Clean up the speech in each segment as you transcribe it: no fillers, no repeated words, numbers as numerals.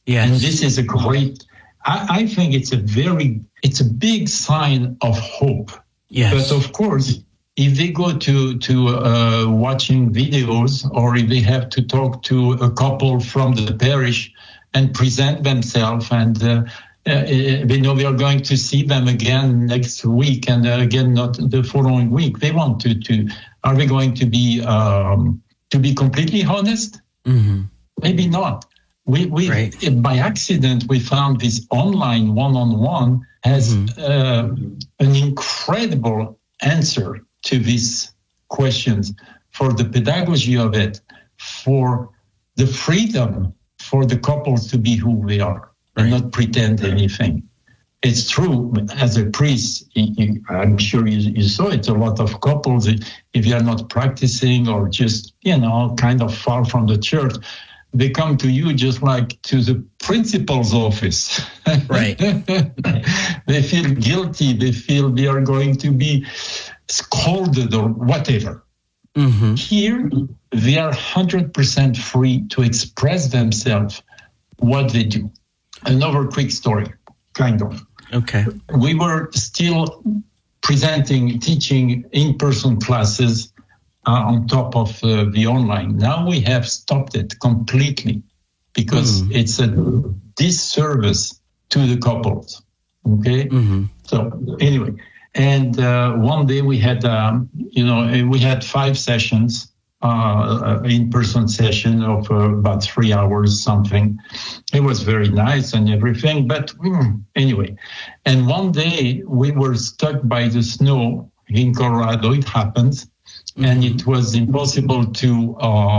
Yes. And this is a great, I think it's a big sign of hope. Yes. But of course, if they go to watching videos, or if they have to talk to a couple from the parish and present themselves, and they know we are going to see them again next week, and again not the following week, they want to are we going to be completely honest? Mm-hmm. Maybe not. We right. By accident, we found this online one-on-one has an incredible answer to these questions, for the pedagogy of it, for the freedom for the couples to be who they are and not pretend anything. It's true, as a priest, I'm sure you saw it, a lot of couples, if you are not practicing or just, kind of far from the church, they come to you just like to the principal's office. Right. They feel guilty. They feel they are going to be scolded or whatever. Mm-hmm. Here, they are 100% free to express themselves, what they do. Another quick story, kind of. Okay. We were still teaching in-person classes on top of the online. Now we have stopped it completely because it's a disservice to the couples. Okay. Mm-hmm. So anyway, and one day we had, we had 5 sessions, in-person session of about 3 hours something. It was very nice and everything, but anyway. And one day we were stuck by the snow in Colorado. It happens. And it was impossible to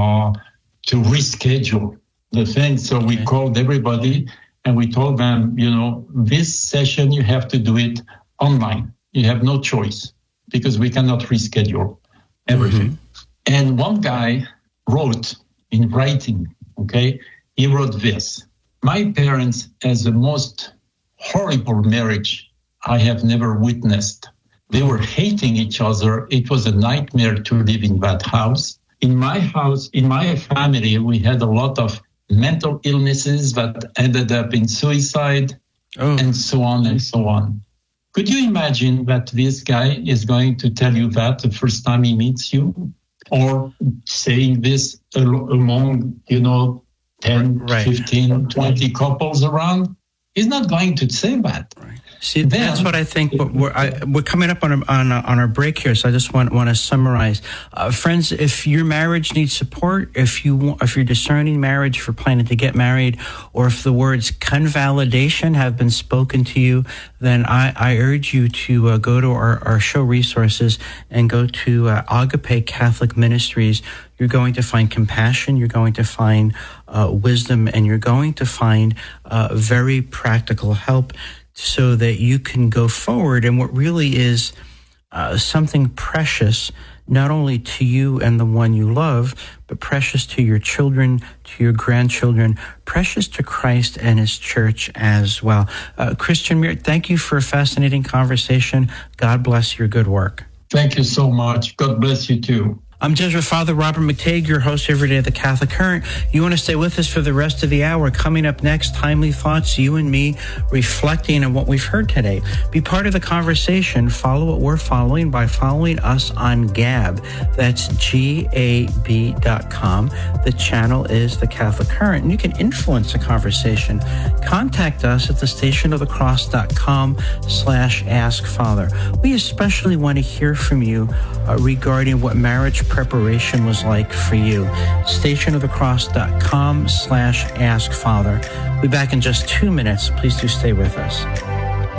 reschedule the thing. So we called everybody and we told them, this session, you have to do it online. You have no choice because we cannot reschedule everything. Mm-hmm. And one guy wrote in writing, he wrote this: my parents has the most horrible marriage I have never witnessed. They were hating each other. It was a nightmare to live in that house. In my house, in my family, we had a lot of mental illnesses that ended up in suicide and so on and so on. Could you imagine that this guy is going to tell you that the first time he meets you, or saying this among, 10, 15, 20 couples around? He's not going to say that. Right. See, that's what I think. We're coming up on our break here, so I just want to summarize, friends. If your marriage needs support, if you're discerning marriage, if you're planning to get married, or if the words convalidation have been spoken to you, then I urge you to go to our show resources and go to Agape Catholic Ministries. You're going to find compassion, you're going to find wisdom, and you're going to find very practical help so that you can go forward. And what really is something precious, not only to you and the one you love, but precious to your children, to your grandchildren, precious to Christ and his church as well. Christian Miert, thank you for a fascinating conversation. God bless your good work. Thank you so much. God bless you too. I'm Jesuit Father Robert McTague, your host every day at the Catholic Current. You want to stay with us for the rest of the hour. Coming up next, Timely Thoughts, you and me reflecting on what we've heard today. Be part of the conversation. Follow what we're following by following us on Gab. That's GAB.com. The channel is the Catholic Current, and you can influence the conversation. Contact us at thestationofthecross.com/askfather. We especially want to hear from you regarding what marriage preparation was like for you. stationofthecross.com/askfather. We'll be back in just 2 minutes. Please do stay with us.